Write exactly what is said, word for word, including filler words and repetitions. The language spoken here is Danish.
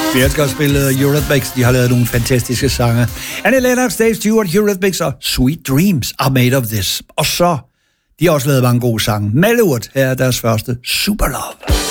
Vi elsker at spille Eurythmics. De har lavet nogle fantastiske sange. Annie Lennox, Dave Stewart, Eurythmics og Sweet Dreams are made of this. Og så, de har også lavet mange gode sange. Malleurt, her er deres første Super Love.